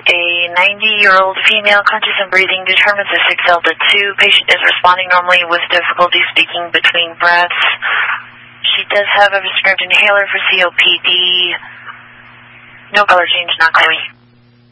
A 90-year-old female, conscious and breathing, determines a 6 delta 2. Patient is responding normally with difficulty speaking between breaths. She does have a prescribed inhaler for COPD. No color change, not clearly.